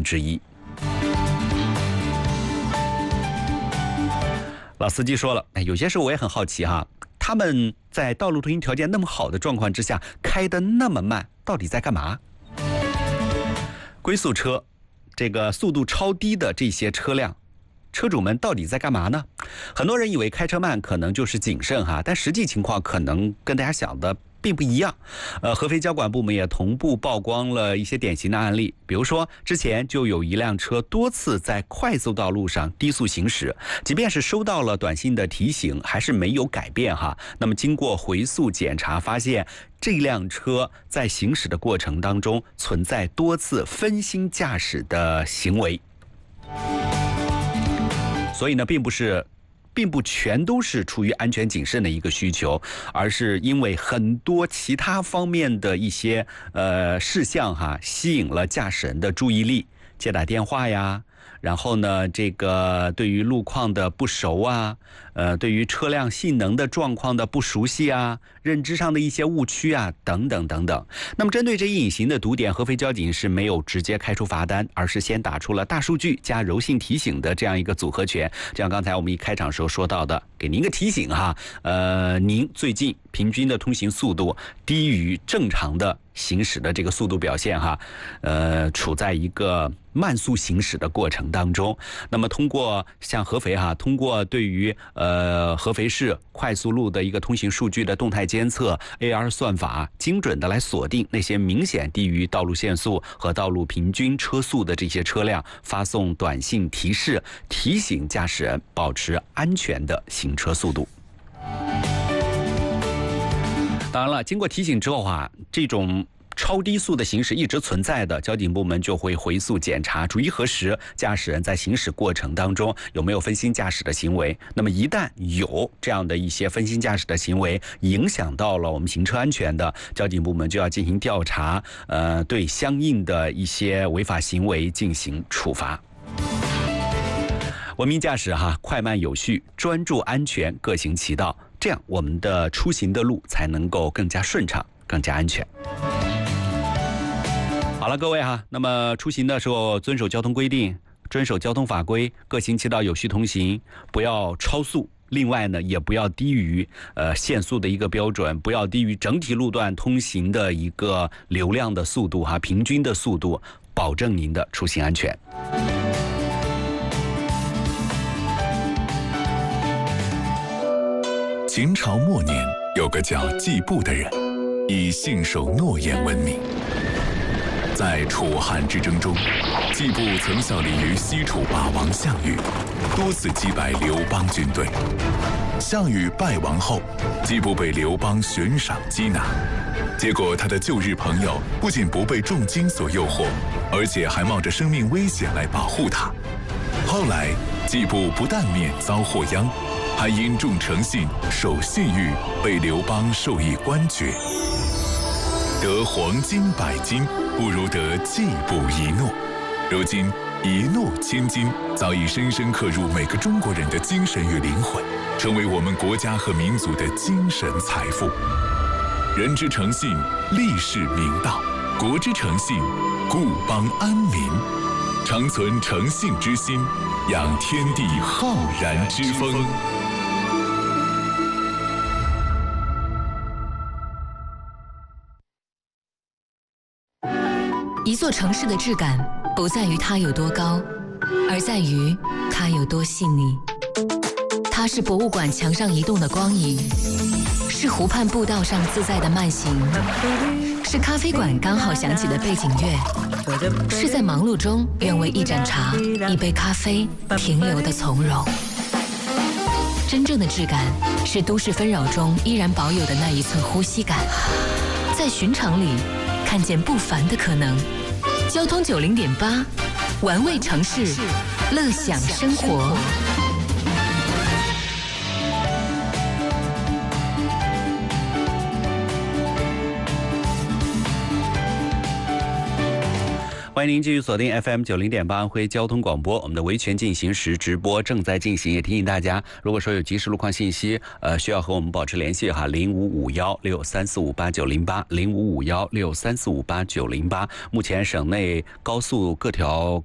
之一。老司机说了，有些时候我也很好奇哈，他们在道路通行条件那么好的状况之下，开得那么慢，到底在干嘛？龟速车，这个速度超低的这些车辆，车主们到底在干嘛呢？很多人以为开车慢可能就是谨慎哈，但实际情况可能跟大家想的并不一样。合肥交管部门也同步曝光了一些典型的案例，比如说之前就有一辆车多次在快速道路上低速行驶，即便是收到了短信的提醒，还是没有改变哈。那么经过回溯检查，发现这辆车在行驶的过程当中存在多次分心驾驶的行为，所以呢，并不全都是出于安全谨慎的一个需求，而是因为很多其他方面的一些事项哈，吸引了驾驶人的注意力，接打电话呀，然后呢，这个对于路况的不熟啊，对于车辆性能的状况的不熟悉啊，认知上的一些误区啊，等等等等。那么针对这一隐形的堵点，合肥交警是没有直接开出罚单，而是先打出了大数据加柔性提醒的这样一个组合拳。就像刚才我们一开场时候说到的，给您一个提醒哈，您最近平均的通行速度低于正常的行驶的这个速度表现哈，处在一个慢速行驶的过程当中。那么通过像合肥哈，通过对于合肥市快速路的一个通行数据的动态监测 AR 算法，精准的来锁定那些明显低于道路限速和道路平均车速的这些车辆，发送短信提示，提醒驾驶人保持安全的行车速度。当然了，经过提醒之后啊，这种超低速的行驶一直存在的，交警部门就会回溯检查，逐一核实驾驶人在行驶过程当中有没有分心驾驶的行为。那么一旦有这样的一些分心驾驶的行为，影响到了我们行车安全的，交警部门就要进行调查，对相应的一些违法行为进行处罚。文明驾驶哈，快慢有序，专注安全，各行其道，这样我们的出行的路才能够更加顺畅，更加安全。好了，各位哈，那么出行的时候遵守交通规定，遵守交通法规，各行其道，有序同行，不要超速。另外呢，也不要低于限速的一个标准，不要低于整体路段通行的一个流量的速度哈，平均的速度，保证您的出行安全。 秦朝末年，有个叫季布的人，以信守诺言闻名。在楚汉之争中，季布曾效力于西楚霸王项羽，多次击败刘邦军队。项羽败亡后，季布被刘邦悬赏缉拿，结果他的旧日朋友不仅不被重金所诱惑，而且还冒着生命危险来保护他。后来，季布不但免遭祸殃，还因重诚信、守信誉，被刘邦授以官爵。得黄金100斤，不如得季布一诺。如今，一诺千金早已深深刻入每个中国人的精神与灵魂，成为我们国家和民族的精神财富。人之诚信，立世明道；国之诚信，固邦安民。常存诚信之心，养天地浩然之风。 一座城市的质感不在于它有多高，而在于它有多细腻。它是博物馆墙上移动的光影，是湖畔步道上自在的慢行，是咖啡馆刚好响起的背景乐，是在忙碌中愿为一盏茶、一杯咖啡停留的从容。真正的质感是都市纷扰中依然保有的那一寸呼吸感，在寻常里看见不凡的可能。交通90.8，玩味城市，乐享生活。 欢迎您继续锁定 FM 90.8安徽交通广播，我们的维权进行时直播正在进行，也提醒大家，如果说有及时路况信息，需要和我们保持联系哈，055163458908，055163458908。目前省内高速各条